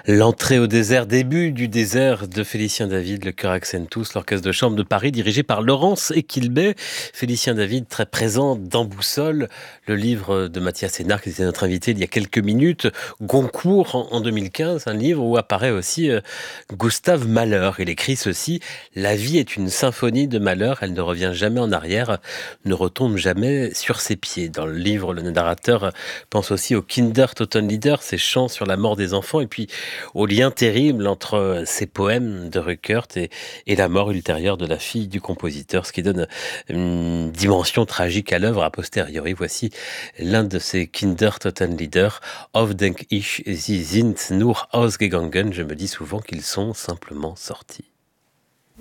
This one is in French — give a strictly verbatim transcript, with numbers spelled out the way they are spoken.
L'entrée au désert, début du désert de Félicien David, le Chœur Accentus, l'orchestre de chambre de Paris dirigé par Laurence Equilbet. Félicien David très présent dans Boussole, le livre de Mathias Hénard qui était notre invité il y a quelques minutes, Goncourt en, en deux mille quinze, un livre où apparaît aussi euh, Gustave Mahler. Il écrit ceci: la vie est une symphonie de malheur, elle ne revient jamais en arrière, ne retombe jamais sur ses pieds. Dans le livre, le narrateur pense aussi au Kindertotenlieder, ces chants sur la mort des enfants, et puis au lien terrible entre ces poèmes de Ruckert et, et la mort ultérieure de la fille du compositeur, ce qui donne une dimension tragique à l'œuvre a posteriori. Voici l'un de ces Kindertotenlieder, Oft denk ich, sie sind nur ausgegangen. Je me dis souvent qu'ils sont simplement sortis.